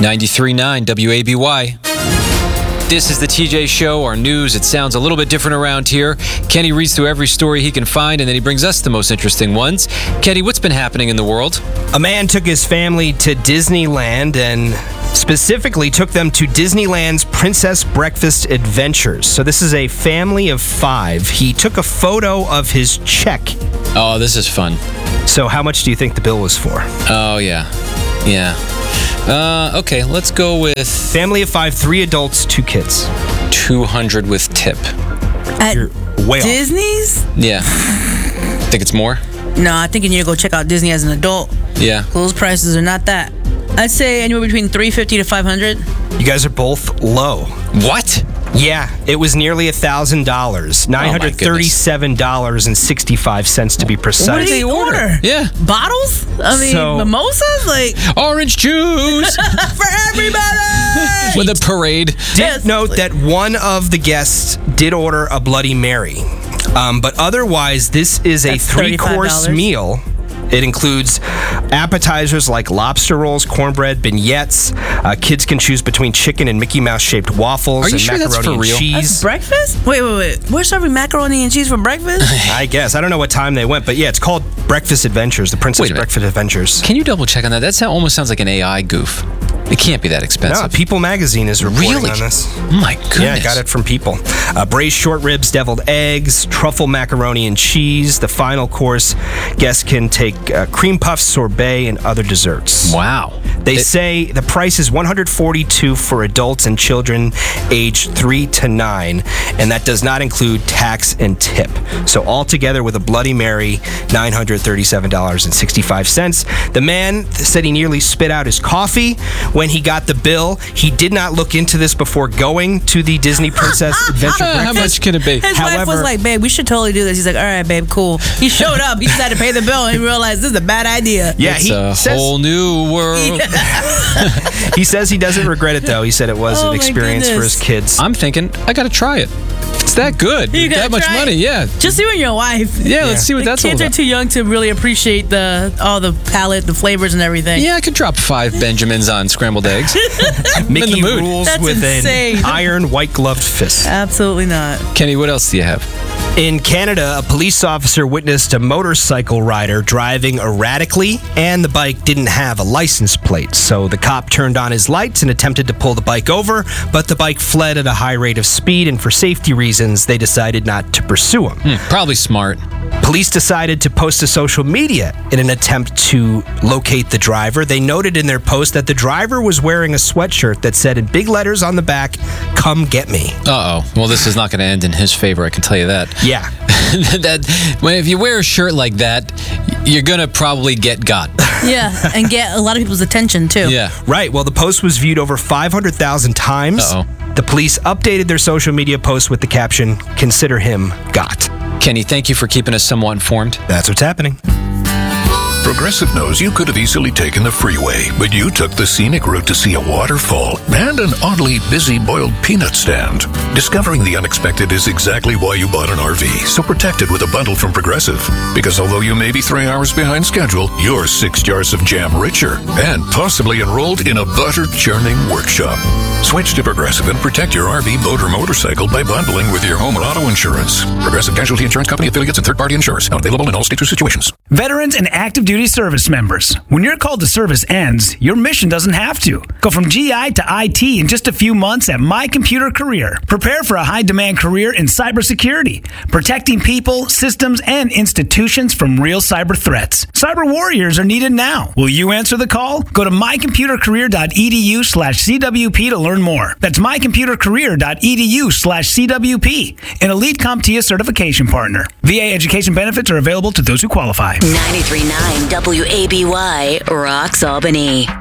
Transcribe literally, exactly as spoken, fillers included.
ninety-three point nine W A B Y. This is the T J Show, our news. It sounds a little bit different around here. Kenny reads through every story he can find, and then he brings us the most interesting ones. Kenny, what's been happening in the world? A man took his family to Disneyland and specifically took them to Disneyland's Princess Breakfast Adventures. So this is a family of five. He took a photo of his check. Oh, this is fun. So how much do you think the bill was for? Oh, yeah. Yeah. Uh, okay, let's go with... Family of five, three adults, two kids. two hundred with tip. At You're way off. Disney's? Yeah. Think it's more? No, I think you need to go check out Disney as an adult. Yeah. Those prices are not that. I'd say anywhere between three hundred fifty dollars to five hundred dollars. You guys are both low. What? Yeah, it was nearly one thousand dollars. nine hundred thirty-seven dollars and sixty-five cents to be precise. What did he order? Yeah. Bottles? I mean, So- mimosas? Like, Orange juice! for everybody! With a parade. Did Yes. note that one of the guests did order a Bloody Mary. Um, but otherwise, this is a That's three-course thirty-five dollars. meal. It includes appetizers like lobster rolls, cornbread, beignets. Uh, kids can choose between chicken and Mickey Mouse-shaped waffles Are you and sure that's macaroni for and real? cheese. That's breakfast? Wait, wait, wait. We're serving macaroni and cheese for breakfast? I guess. I don't know what time they went, but yeah, it's called Breakfast Adventures, the Princess Wait a minute. Breakfast Adventures. Can you double check on that? That sound, almost sounds like an A I goof. It can't be that No, expensive. People Magazine is reporting Really? on this. Oh my goodness. Yeah, got it from People. Uh, braised short ribs, deviled eggs, truffle macaroni and cheese. The final course, guests can take uh, cream puffs, sorbet, and other desserts. Wow. They It- say the price is one hundred forty-two dollars for adults and children aged three to nine, and that does not include tax and tip. So altogether, with a Bloody Mary, nine hundred thirty-seven dollars and sixty-five cents. The man said he nearly spit out his coffee when he got the bill. He did not look into this before going to the Disney Princess Adventure Uh, how Breakfast. much can it be? His wife However- was like, babe, we should totally do this. He's like, all right, babe, cool. He showed up. He decided to pay the bill, and he realized this is a bad idea. Yeah, It's he a says, whole new world. he says he doesn't regret it, though. He said it was Oh an my experience for goodness. his kids. I'm thinking, I gotta try it. It's that good. You gotta that much try it. money, yeah. Just you and your wife. Yeah, let's see what The that's all kids are about. too young to really appreciate the all the palette, the flavors, and everything. Yeah, I could drop five Benjamins on scrambled eggs. Mickey in the mood. rules That's with insane. an iron white-gloved fist. Absolutely not. Kenny, what else do you have? In Canada, a police officer witnessed a motorcycle rider driving erratically, and the bike didn't have a license plate. So the cop turned on his lights and attempted to pull the bike over, but the bike fled at a high rate of speed, and for safety reasons, they decided not to pursue him. Hmm, probably smart. Police decided to post to social media in an attempt to locate the driver. They noted in their post that the driver was wearing a sweatshirt that said in big letters on the back, "Come get me." Uh-oh. Well, this is not going to end in his favor, I can tell you that. Yeah. that when if you wear a shirt like that, you're going to probably get got. Yeah, and get a lot of people's attention too. Yeah. Right. Well, the post was viewed over five hundred thousand times. Uh-oh. The police updated their social media post with the caption, "Consider him got." Kenny, thank you for keeping us somewhat informed. That's what's happening. Progressive knows you could have easily taken the freeway, but you took the scenic route to see a waterfall and an oddly busy boiled peanut stand. Discovering the unexpected is exactly why you bought an R V, so protect it with a bundle from Progressive. Because although you may be three hours behind schedule, you're six jars of jam richer and possibly enrolled in a butter churning workshop. Switch to Progressive and protect your R V, boat, or motorcycle by bundling with your home or auto insurance. Progressive Casualty Insurance Company affiliates and third-party insurers. Not available in all states or situations. Veterans and active duty service members. When your call to service ends, your mission doesn't have to. Go from G I to I T in just a few months at My Computer Career. Prepare for a high-demand career in cybersecurity, protecting people, systems, and institutions from real cyber threats. Cyber warriors are needed now. Will you answer the call? Go to mycomputercareer.edu slash CWP to learn more. That's mycomputercareer.edu slash CWP, an Elite CompTIA certification partner. V A education benefits are available to those who qualify. ninety-three point nine W A B Y, Rocks Albany.